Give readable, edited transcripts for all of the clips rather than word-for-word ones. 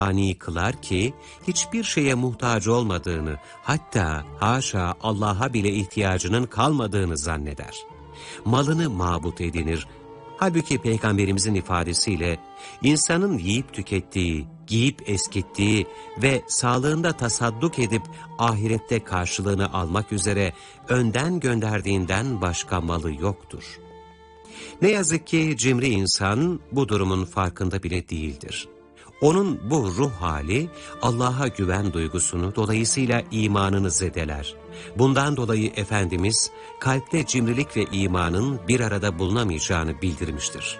ani kılar ki hiçbir şeye muhtaç olmadığını, hatta haşa Allah'a bile ihtiyacının kalmadığını zanneder. Malını mabut edinir. Halbuki Peygamberimizin ifadesiyle insanın yiyip tükettiği, giyip eskittiği ve sağlığında tasadduk edip ahirette karşılığını almak üzere önden gönderdiğinden başka malı yoktur. Ne yazık ki cimri insan bu durumun farkında bile değildir. Onun bu ruh hali Allah'a güven duygusunu, dolayısıyla imanını zedeler. Bundan dolayı Efendimiz kalpte cimrilik ve imanın bir arada bulunamayacağını bildirmiştir.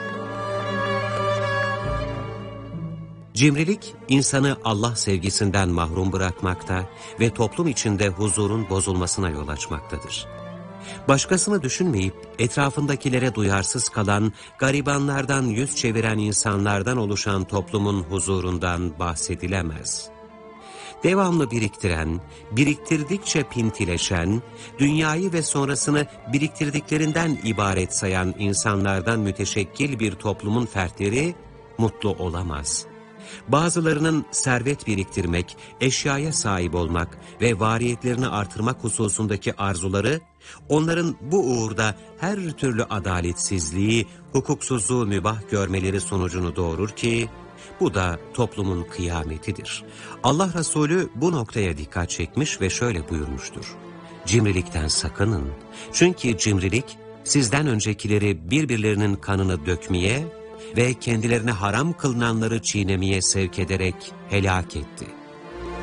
Cimrilik insanı Allah sevgisinden mahrum bırakmakta ve toplum içinde huzurun bozulmasına yol açmaktadır. Başkasını düşünmeyip etrafındakilere duyarsız kalan, garibanlardan yüz çeviren insanlardan oluşan toplumun huzurundan bahsedilemez. Devamlı biriktiren, biriktirdikçe pintileşen, dünyayı ve sonrasını biriktirdiklerinden ibaret sayan insanlardan müteşekkil bir toplumun fertleri mutlu olamaz. Bazılarının servet biriktirmek, eşyaya sahip olmak ve variyetlerini artırmak hususundaki arzuları, onların bu uğurda her türlü adaletsizliği, hukuksuzluğu mübah görmeleri sonucunu doğurur ki, bu da toplumun kıyametidir. Allah Resulü bu noktaya dikkat çekmiş ve şöyle buyurmuştur: Cimrilikten sakının, çünkü cimrilik sizden öncekileri birbirlerinin kanını dökmeye ve kendilerine haram kılınanları çiğnemeye sevk ederek helak etti.